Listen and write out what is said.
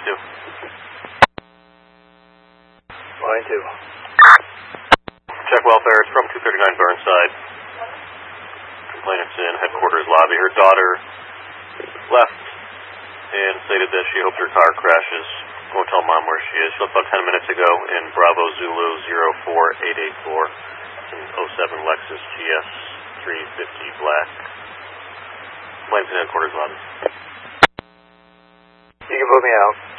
Line 2. Line 2. Check welfare. It's from 239 Burnside. Complainant's in headquarters lobby. Her daughter left and stated that she hoped her car crashes. Won't tell mom where she is. She left about 10 minutes ago in Bravo Zulu 04884. It's an 07 Lexus GS 350 black. Complainant's in headquarters lobby. You can put me out.